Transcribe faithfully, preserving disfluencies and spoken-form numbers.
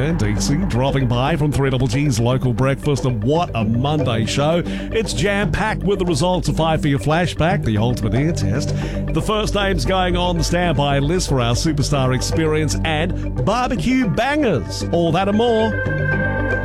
and D C, dropping by from three G G's local breakfast, and what a Monday show. It's jam-packed with the results of Five for Your Flashback, the ultimate ear test, the first names going on the standby list for our superstar experience, and barbecue bangers. All that and more